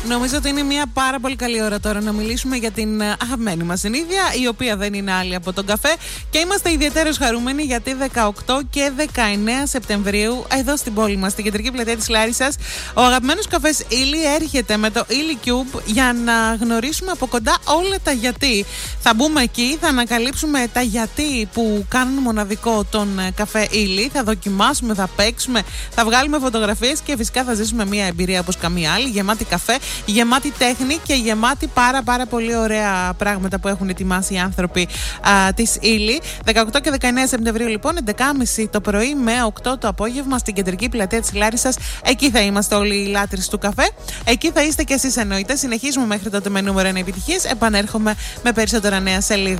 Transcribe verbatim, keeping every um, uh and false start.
Νομίζω ότι είναι μια πάρα πολύ καλή ώρα τώρα να μιλήσουμε για την αγαπημένη μας συνήθεια, η οποία δεν είναι άλλη από τον καφέ. Και είμαστε ιδιαίτερως χαρούμενοι γιατί δεκαοκτώ και δεκαεννέα Σεπτεμβρίου, εδώ στην πόλη μας, στην κεντρική πλατεία της Λάρισσας, ο αγαπημένος καφές Ήλι έρχεται με το Ήλι Cube για να γνωρίσουμε από κοντά όλα τα γιατί. Θα μπούμε εκεί, θα ανακαλύψουμε τα γιατί που κάνουν μοναδικό τον καφέ Ήλι, θα δοκιμάσουμε, θα παίξουμε, θα βγάλουμε φωτογραφίες και φυσικά θα ζήσουμε μια εμπειρία όπως καμία άλλη, γεμάτη καφέ, γεμάτη τέχνη και γεμάτη πάρα πάρα πολύ ωραία πράγματα που έχουν ετοιμάσει οι άνθρωποι α, της Ήλι. δεκαοκτώ και δεκαεννέα Σεπτεμβρίου λοιπόν, έντεκα και μισή το πρωί με οκτώ το απόγευμα στην κεντρική πλατεία της Λάρισσας. Εκεί θα είμαστε όλοι οι λάτρεις του καφέ. Εκεί θα είστε και εσείς εννοείται. Συνεχίζουμε μέχρι τότε με νούμερο ένα επιτυχίες. Επανέρχομαι με περισσότερα νέα σε λίγο.